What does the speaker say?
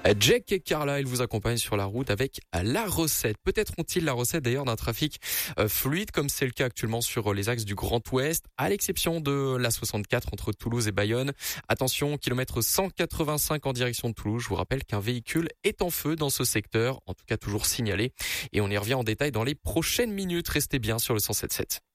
Jack et Carla, ils vous accompagnent sur la route avec la recette. Peut-être ont-ils la recette d'ailleurs d'un trafic fluide comme c'est le cas actuellement sur les axes du Grand Ouest, à l'exception de la 64 entre Toulouse et Bayonne. Attention, kilomètre 185 en direction de Toulouse. Je vous rappelle qu'un véhicule est en feu dans ce secteur, en tout cas toujours signalé. Et on y revient en détail dans les prochaines minutes. Restez bien sur le 107.7.